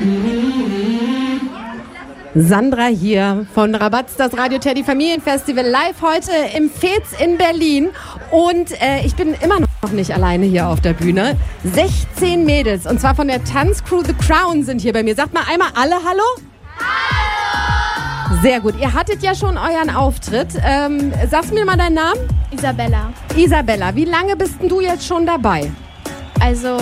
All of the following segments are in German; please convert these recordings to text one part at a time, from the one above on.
Sandra hier von Rabatz, das Radio Teddy Familienfestival, live heute im Fez in Berlin. Und ich bin immer noch nicht alleine hier auf der Bühne. 16 Mädels, und zwar von der Tanzcrew The Crown sind hier bei mir. Sagt mal einmal alle Hallo? Hallo! Sehr gut, ihr hattet ja schon euren Auftritt. Sagst mir mal deinen Namen? Isabella. Isabella, wie lange bist denn du jetzt schon dabei? Also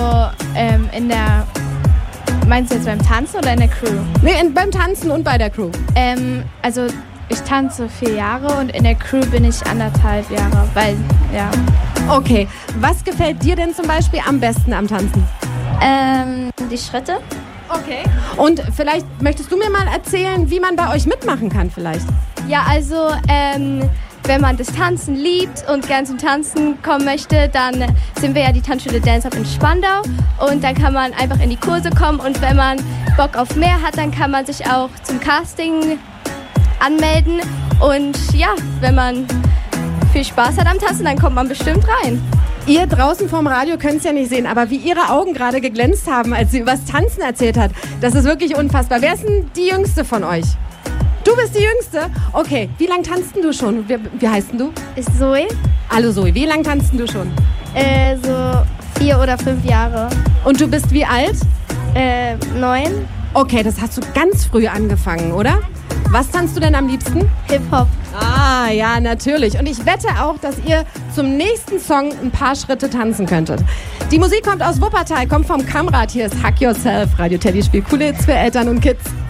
meinst du jetzt beim Tanzen oder in der Crew? Nee, beim Tanzen und bei der Crew. Also ich tanze 4 Jahre und in der Crew bin ich 1,5 Jahre, weil, ja. Okay, was gefällt dir denn zum Beispiel am besten am Tanzen? Die Schritte. Okay. Und vielleicht möchtest du mir mal erzählen, wie man bei euch mitmachen kann vielleicht? Ja, also, wenn man das Tanzen liebt und gern zum Tanzen kommen möchte, dann sind wir ja die Tanzschule Dance Up in Spandau und dann kann man einfach in die Kurse kommen und wenn man Bock auf mehr hat, dann kann man sich auch zum Casting anmelden und ja, wenn man viel Spaß hat am Tanzen, dann kommt man bestimmt rein. Ihr draußen vorm Radio könnt es ja nicht sehen, aber wie ihre Augen gerade geglänzt haben, als sie übers Tanzen erzählt hat, das ist wirklich unfassbar. Wer ist denn die Jüngste von euch? Du bist die Jüngste? Okay, wie lange tanzt du schon? Wie heißt denn du? Ist Zoe. Hallo Zoe, wie lange tanzt du schon? So 4 oder 5 Jahre. Und du bist wie alt? 9. Okay, das hast du ganz früh angefangen, oder? Was tanzt du denn am liebsten? Hip-Hop. Ah, ja, natürlich. Und ich wette auch, dass ihr zum nächsten Song ein paar Schritte tanzen könntet. Die Musik kommt aus Wuppertal, kommt vom Kammrad. Hier ist Hack Yourself. Radio Teddy spielt coole Hits für Eltern und Kids.